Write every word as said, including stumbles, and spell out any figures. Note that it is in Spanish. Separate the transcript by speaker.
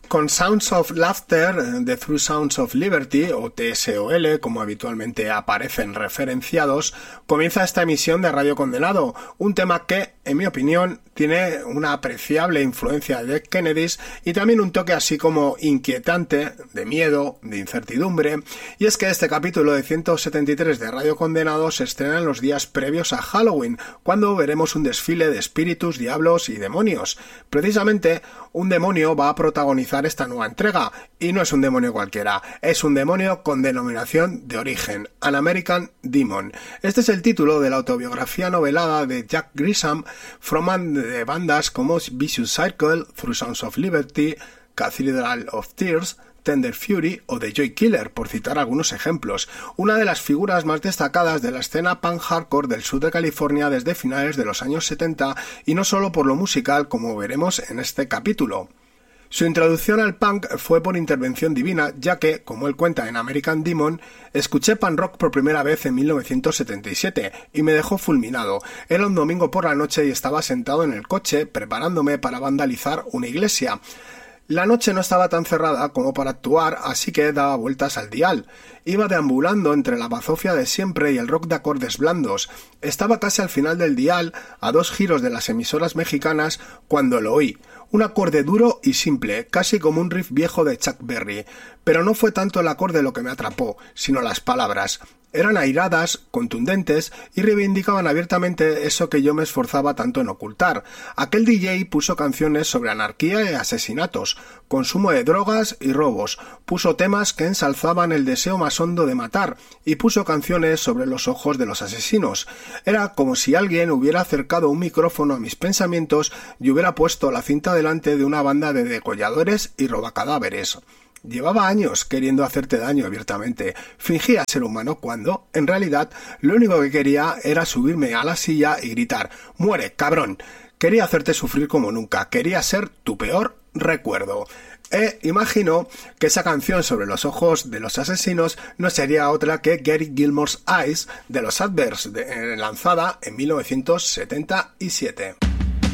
Speaker 1: Con Sounds of Laughter, The Through Sounds of Liberty, o T S O L, como habitualmente aparecen referenciados, comienza esta emisión de Radio Condenado, un tema que, en mi opinión, tiene una apreciable influencia de Dead Kennedys y también un toque así como inquietante, de miedo, de incertidumbre, y es que este capítulo de ciento setenta y tres de Radio Condenado se estrena en los días previos a Halloween, cuando veremos un desfile de espíritus, diablos y demonios. Precisamente, un demonio va a protagonizar esta nueva entrega, y no es un demonio cualquiera, es un demonio con denominación de origen, An American Demon. Este es el título de la autobiografía novelada de Jack Grisham, frontman de bandas como Vicious Circle, Through Sounds of Liberty, Cathedral of Tears, Tender Fury o The Joy Killer, por citar algunos ejemplos, una de las figuras más destacadas de la escena punk hardcore del sur de California desde finales de los años setenta, y no solo por lo musical, como veremos en este capítulo. Su introducción al punk fue por intervención divina, ya que, como él cuenta en American Demon, escuché punk rock por primera vez en mil novecientos setenta y siete y me dejó fulminado. Era un domingo por la noche y estaba sentado en el coche preparándome para vandalizar una iglesia. La noche no estaba tan cerrada como para actuar, así que daba vueltas al dial. Iba deambulando entre la bazofia de siempre y el rock de acordes blandos. Estaba casi al final del dial, a dos giros de las emisoras mexicanas, cuando lo oí. Un acorde duro y simple, casi como un riff viejo de Chuck Berry. Pero no fue tanto el acorde lo que me atrapó, sino las palabras. Eran airadas, contundentes y reivindicaban abiertamente eso que yo me esforzaba tanto en ocultar. Aquel D J puso canciones sobre anarquía y asesinatos, consumo de drogas y robos, puso temas que ensalzaban el deseo más hondo de matar y puso canciones sobre los ojos de los asesinos. Era como si alguien hubiera acercado un micrófono a mis pensamientos y hubiera puesto la cinta delante de una banda de degolladores y robacadáveres. Llevaba años queriendo hacerte daño abiertamente. Fingía ser humano cuando, en realidad, lo único que quería era subirme a la silla y gritar «¡Muere, cabrón!». Quería hacerte sufrir como nunca. Quería ser tu peor recuerdo. E imagino que esa canción sobre los ojos de los asesinos no sería otra que Gary Gilmore's Eyes de los Adverts, de, eh, lanzada en mil novecientos setenta y siete.